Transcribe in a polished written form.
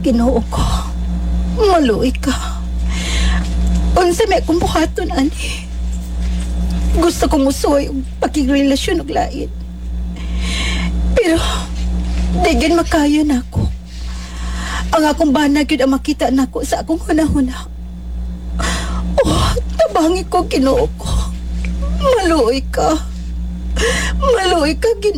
Ginoo ko. Maluoy ka. Unsa may akong buhaton, ani. Gusto kong usoy og pakigrelasyon og lain. Pero, digin makayo na ako. Ang akong banag yun ang makita na ako sa akong hunahuna. Oh, tabangi ko, Ginoo ko. Maluoy ka. Maluoy ka, Ginoo.